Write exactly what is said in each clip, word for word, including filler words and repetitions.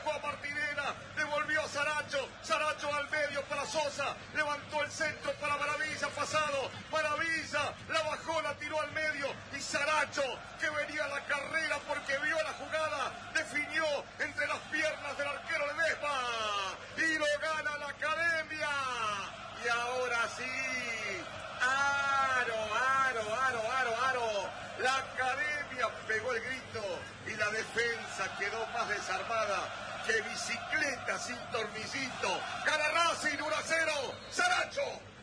dejó a Martinena, devolvió a Saracho, Saracho al medio para Sosa, levantó el centro para Maravilla, pasado, Maravilla, la bajó, la tiró al medio, y Saracho, que venía a la carrera porque vio la jugada, definió entre las piernas del arquero Ledesma, y lo gana la Academia, y ahora sí, aro, aro, aro, aro, aro, la Academia pegó el grito, y la defensa quedó más desarmada que bicicleta sin tornillito. Gana Racing uno a cero. Saracho.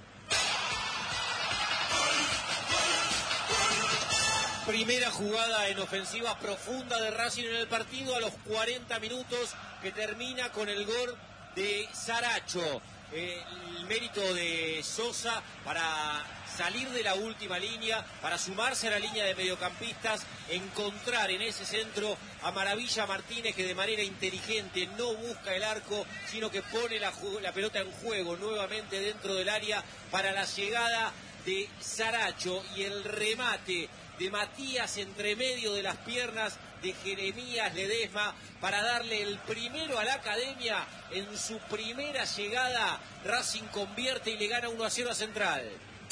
Primera jugada en ofensiva profunda de Racing en el partido a los cuarenta minutos, que termina con el gol de Saracho. Eh, el mérito de Sosa para salir de la última línea, para sumarse a la línea de mediocampistas, encontrar en ese centro a Maravilla Martínez, que de manera inteligente no busca el arco, sino que pone la, la pelota en juego nuevamente dentro del área para la llegada de Saracho, y el remate de Matías entre medio de las piernas de Jeremías Ledesma para darle el primero a la Academia en su primera llegada. Racing convierte y le gana uno a cero a Central.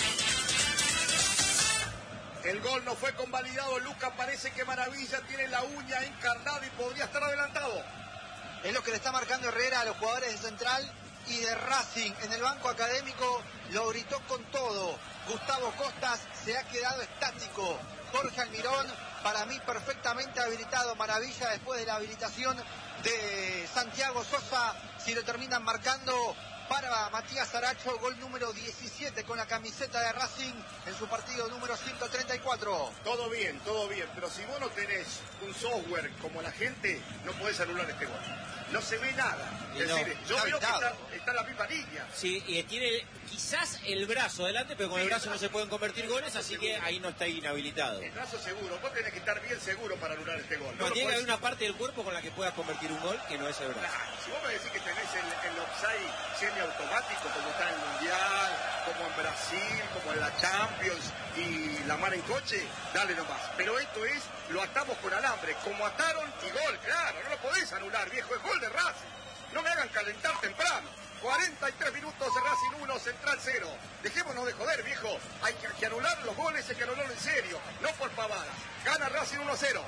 El gol no fue convalidado, Lucas. Parece que Maravilla tiene la uña encarnada y podría estar adelantado. Es lo que le está marcando Herrera a los jugadores de Central y de Racing. En el banco académico lo gritó con todo. Gustavo Costas se ha quedado estático. Jorge Almirón, para mí perfectamente habilitado. Maravilla después de la habilitación de Santiago Sosa. Si lo terminan marcando para Matías Saracho, gol número diecisiete con la camiseta de Racing en su partido número ciento treinta y cuatro. Todo bien, todo bien, pero si vos no tenés un software como la gente, no podés anular este gol. No se ve nada. Es no, decir, yo veo que está, está en la misma línea. Sí, y tiene quizás el brazo adelante, pero con sí, el brazo el brazo no se pueden convertir goles, así seguro. Que ahí no está inhabilitado. El brazo seguro, vos tenés que estar bien seguro para anular este gol. No, no tiene que haber una parte del cuerpo con la que puedas convertir un gol, que no es el brazo. Claro, si vos me decís que tenés el, el offside semiautomático, como está en el Mundial, como en Brasil, como en la Champions y la mar en coche, dale nomás. Pero esto es, lo atamos con alambre, como ataron y gol, claro, no lo podés anular, viejo, es gol de Racing. No me hagan calentar temprano. cuarenta y tres minutos de Racing uno, Central cero. Dejémonos de joder, viejo. Hay que, que anular los goles, hay que anularlo en serio, no por pavadas. Gana Racing uno a cero.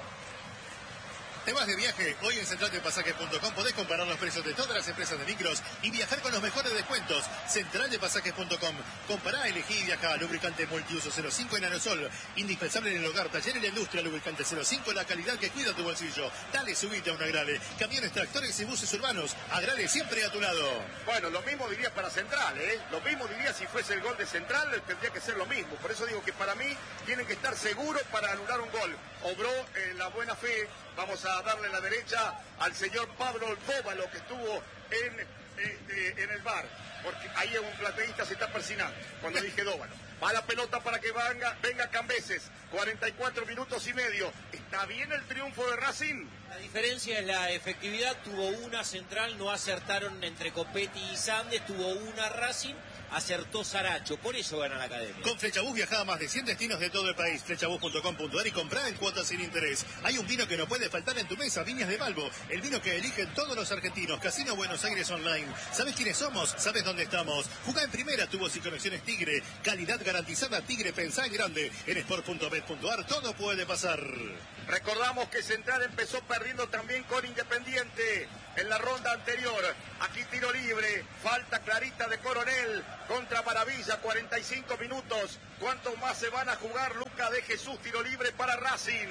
¿Te vas de viaje? Hoy en central de pasajes punto com podés comparar los precios de todas las empresas de micros y viajar con los mejores descuentos. central de pasajes punto com. Compará, elegí y viajá. Lubricante multiuso cero cinco en aerosol. Indispensable en el hogar, taller y la industria. Lubricante cero cinco, la calidad que cuida tu bolsillo. Dale, subite a un Agrale. Camiones, tractores y buses urbanos. Agrale siempre a tu lado. Bueno, lo mismo diría para Central, ¿eh? Lo mismo diría si fuese el gol de Central, tendría que ser lo mismo. Por eso digo que para mí tienen que estar seguros para anular un gol. Obró en la buena fe. Vamos a darle la derecha al señor Pablo Bóvalo, que estuvo en, eh, eh, en el bar, porque ahí un plateísta se está persinando cuando dije Dóvalo. Va la pelota para que venga, venga Cambeses. cuarenta y cuatro minutos y medio. ¿Está bien el triunfo de Racing? La diferencia es la efectividad. Tuvo una Central, no acertaron entre Copetti y Sandes. Tuvo una Racing, acertó Saracho. Por eso gana la Academia. Con Flechabús viajá a más de cien destinos de todo el país. Flechabús punto com punto ar y comprá en cuotas sin interés. Hay un vino que no puede faltar en tu mesa. Viñas de Balbo. El vino que eligen todos los argentinos. Casino Buenos Aires Online. ¿Sabes quiénes somos? ¿Sabes dónde estamos? Jugá en primera, tubos y conexiones Tigre. Calidad garantizada Tigre. Pensá en grande. En sport punto bet punto ar todo puede pasar. Recordamos que Central empezó perdiendo también con Independiente en la ronda anterior. Aquí tiro libre, falta clarita de Coronel contra Maravilla, cuarenta y cinco minutos. ¿Cuántos más se van a jugar? Luca de Jesús, tiro libre para Racing.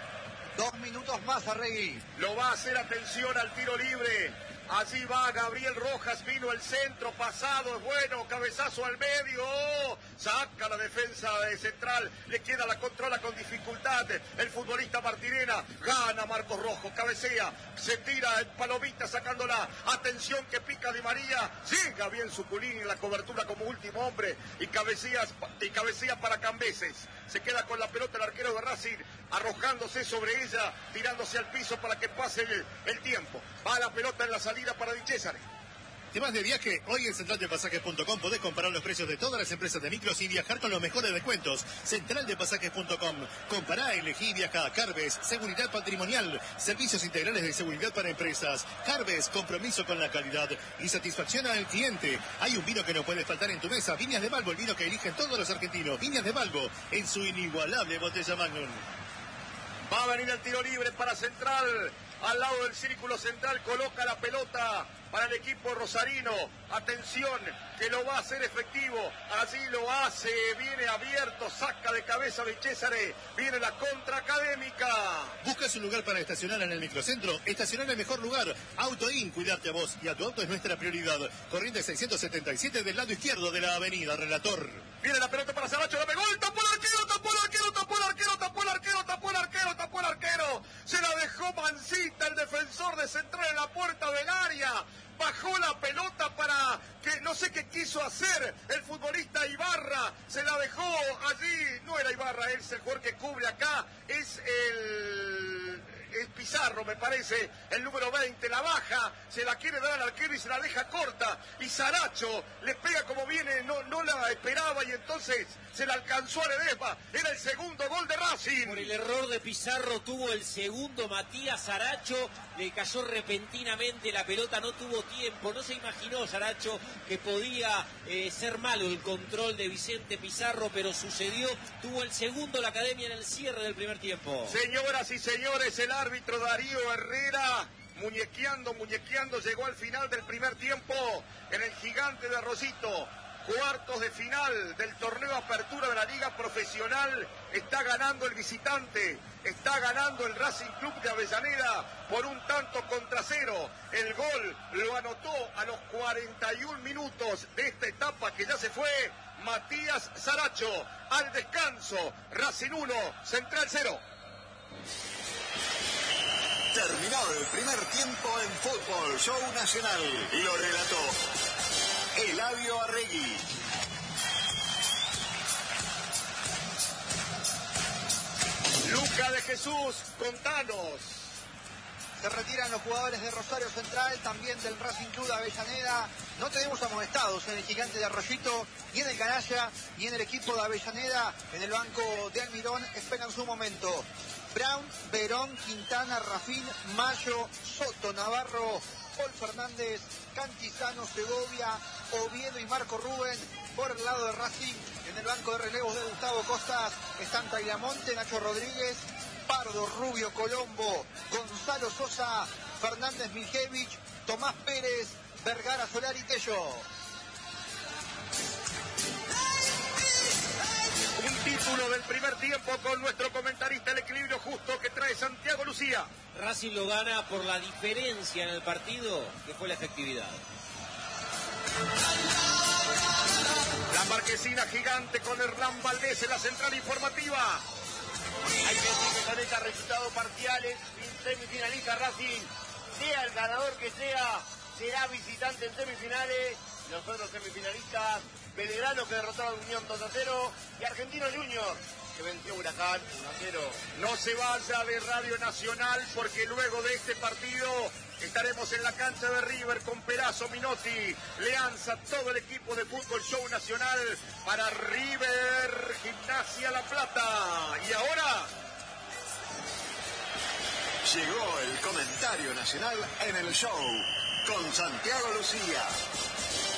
Dos minutos más, Arregui. Lo va a hacer, atención al tiro libre. Allí va Gabriel Rojas, vino el centro, pasado, es bueno, cabezazo al medio, oh, saca la defensa de Central, le queda la controla con dificultad, el futbolista Martinena, gana Marcos Rojo, cabecea, se tira en palomita sacándola, atención que pica Di María, llega bien Suculín en la cobertura como último hombre, y cabecea, y cabecea para Cambeses, se queda con la pelota el arquero de Racing, arrojándose sobre ella, tirándose al piso para que pase el, el tiempo, va la pelota en la salida para Di César. ¿Te vas de viaje? Hoy en central de pasajes punto com podés comparar los precios de todas las empresas de micros y viajar con los mejores descuentos. central de pasajes punto com. Compará, elegí y viaja. Carves, seguridad patrimonial, servicios integrales de seguridad para empresas. Carves, compromiso con la calidad y satisfacción al cliente. Hay un vino que no puede faltar en tu mesa. Viñas de Balbo, el vino que eligen todos los argentinos. Viñas de Balbo, en su inigualable botella Magnum. Va a venir el tiro libre para Central. Al lado del círculo central coloca la pelota para el equipo rosarino. Atención, que lo va a hacer efectivo. Allí lo hace, viene abierto, saca de cabeza de Césare. Viene la contra Académica. ¿Buscas un lugar para estacionar en el microcentro? Estacionar en el mejor lugar. Autoin, cuidarte a vos y a tu auto es nuestra prioridad. Corrientes seiscientos setenta y siete del lado izquierdo de la avenida, relator. Viene la pelota para Saracho, la pegó, tapó el arquero, tapó el arquero, tapó el arquero, tapó el arquero, tapó el arquero, tapó el arquero. Se la dejó Mancita, el defensor de Central en la puerta del área. Bajó la pelota para que no sé qué quiso hacer el futbolista Ibarra. Se la dejó allí. No era Ibarra, es el jugador que cubre acá. Es el... es Pizarro, me parece, el número veinte, la baja, se la quiere dar al arquero y se la deja corta, y Saracho le pega como viene, no, no la esperaba y entonces se la alcanzó a Ledesma. Era el segundo gol de Racing. Por el error de Pizarro tuvo el segundo Matías Saracho, le cayó repentinamente la pelota, no tuvo tiempo, no se imaginó Saracho que podía eh, ser malo el control de Vicente Pizarro, pero sucedió, tuvo el segundo la Academia en el cierre del primer tiempo. Señoras y señores, el árbitro Darío Herrera, muñequeando, muñequeando, llegó al final del primer tiempo en el Gigante de Arroyito. Cuartos de final del torneo Apertura de la Liga Profesional. Está ganando el visitante, está ganando el Racing Club de Avellaneda por un tanto contra cero. El gol lo anotó a los cuarenta y un minutos de esta etapa que ya se fue Matías Saracho. Al descanso, Racing uno, Central cero. Terminó el primer tiempo en Fútbol Show Nacional. Lo relató Eladio Arregui. Luca de Jesús, contanos. Se retiran los jugadores de Rosario Central, también del Racing Club de Avellaneda. No tenemos amonestados en el Gigante de Arroyito, ni en el Canalla, ni en el equipo de Avellaneda. En el banco de Almirón esperan su momento. Brown, Verón, Quintana, Rafín, Mayo, Soto, Navarro, Paul Fernández, Cantizano, Segovia, Oviedo y Marco Rubén. Por el lado de Racing, en el banco de relevos de Gustavo Costas, están Tagliamonte, Nacho Rodríguez, Pardo, Rubio, Colombo, Gonzalo Sosa, Fernández Miljevich, Tomás Pérez, Vergara, Solari, Tello. Un título del primer tiempo con nuestro comentarista, el equilibrio justo que trae Santiago Lucía. Racing lo gana por la diferencia en el partido, que fue la efectividad. La marquesina gigante con Hernán Valdés en la central informativa. Hay que decir que con estos resultados parciales, semifinalista Racing, sea el ganador que sea, será visitante en semifinales. Los otros semifinalistas, Belgrano que derrotó a Unión dos a cero y Argentino Junior que venció a Huracán uno a cero. No se vaya de Radio Nacional porque luego de este partido estaremos en la cancha de River con Perazo, Minotti, Leanza, todo el equipo de Fútbol Show Nacional para River Gimnasia La Plata. Y ahora llegó el comentario nacional en el show con Santiago Lucía.